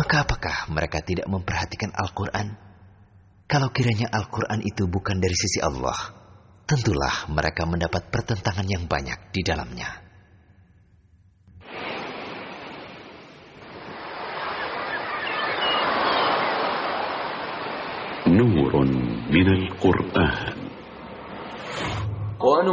Maka apakah mereka tidak memperhatikan Al-Quran? Kalau kiranya Al-Quran itu bukan dari sisi Allah, tentulah mereka mendapat pertentangan yang banyak di dalamnya. Nurun minal Qur'an.